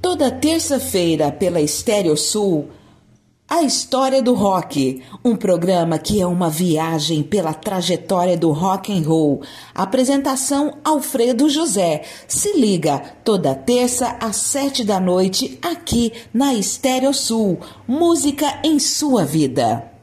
Toda terça-feira pela Estéreo Sul, A História do Rock, um programa que é uma viagem pela trajetória do rock and roll. Apresentação Alfredo José. Se liga, toda terça às 7 da noite, aqui na Estéreo Sul. Música em sua vida.